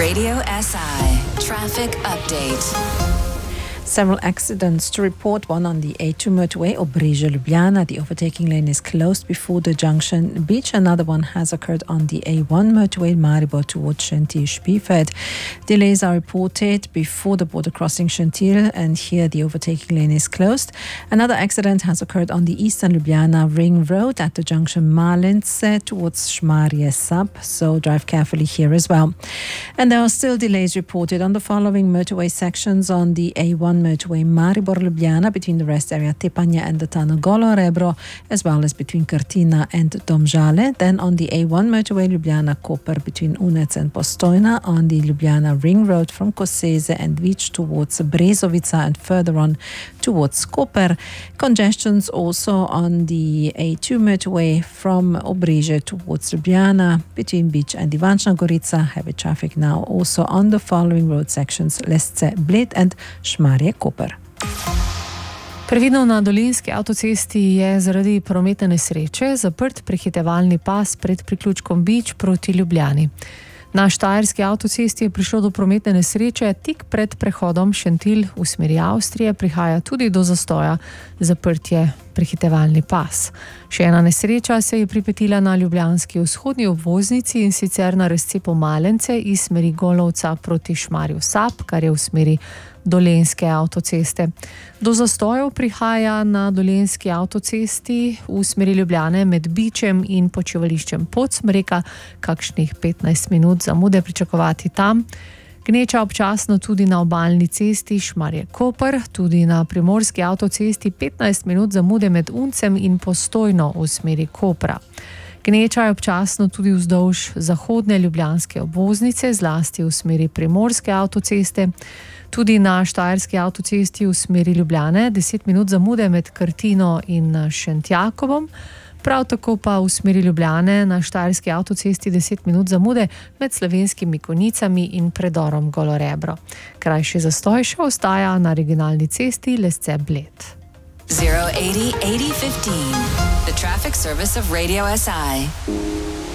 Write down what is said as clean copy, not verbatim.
Radio SI Traffic Update. Several accidents to report, one on the A2 motorway, Obrežje-Ljubljana. The overtaking lane is closed before the junction beach. Another one has occurred on the A1 motorway, Maribor towards Šentilj-Špifed. Delays are reported before the border crossing Šentilj, and here the overtaking lane is closed. Another accident has occurred on the eastern Ljubljana ring road at the junction Malince towards Šmarje Sub, so drive carefully here as well. And there are still delays reported on the following motorway sections: on the A1 motorway Maribor-Ljubljana between the rest area Tepanje and the tunnel Golo Rebro, as well as between Krtina and Domžale. Then on the A1 motorway Ljubljana-Koper between Unec and Postojna, on the Ljubljana ring road from Koseze and Vič towards Brezovica and further on towards Koper. Congestions also on the A2 motorway from Obrežje towards Ljubljana between Vič and Ivančna Gorica. Heavy traffic now also on the following road sections: Lesce-Bled and Šmarje Koper. Previdno na Dolenjski avtocesti je zaradi prometne nesreče zaprt prehitevalni pas pred priključkom Vič proti Ljubljani. Na Štajerski avtocesti je prišlo do prometne nesreče tik pred prehodom Šentilj v smeri Avstrije. Prihaja tudi do zastoja, zaprt je prehitevalni pas. Še ena nesreča se je pripetila na ljubljanski vzhodni obvoznici, in sicer na razcepu Malence iz smeri Golovca proti Šmarju Sap, kar je v smeri Dolenjske avtoceste. Do zastojev prihaja na Dolenjski avtocesti v smeri Ljubljane med Bičem in počivališčem Podsmreka, kakšnih 15 minut zamude pričakovati tam. Gneča občasno tudi na obalni cesti Šmarje-Koper, tudi na primorski avtocesti 15 minut zamude med Uncem in Postojno v smeri Kopra. Gneča je občasno tudi vzdolž zahodne ljubljanske obvoznice, zlasti v smeri primorske avtoceste. Tudi na Štajerski avtocesti v smeri Ljubljane 10 minut zamude med Krtino in Šentjakovom. Prav tako pa v smeri Ljubljane na Štajerski avtocesti 10 minut zamude med Slovenskimi Konjicami in predorom Golo Rebro. Krajši zastoj še ostaja na regionalni cesti Lesce-Bled. 080 8015, the traffic service of Radio SI.